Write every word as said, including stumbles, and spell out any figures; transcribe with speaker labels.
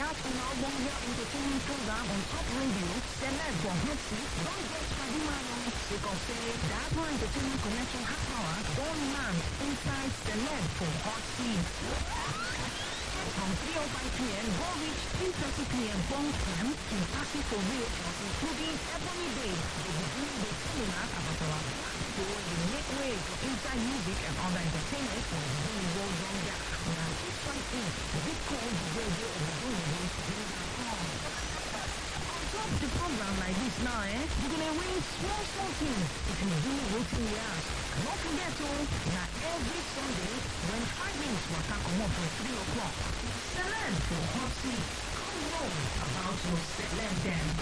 Speaker 1: out in our one year entertainment program on Top Radio, Celeb for Hot Seat, don't get Padimano, because say, that one entertainment connection half hour, don't land inside Celeb for Hot Seat. From three oh five p.m. go reach three thirty p.m. Bong Time to Party for Real, including Ebony Day, the beginning the seminar about our so the make way for inside music and other entertainment for the whole world longer. Now keep fighting the big call the radio of the whole world to bring that on. On top of the program like this now, eh, you're gonna win small small things if you do waiting years. And don't forget to, now every Sunday when five minutes will come up for three o'clock. Celeb for Hot Seat. Come know about your celeb then.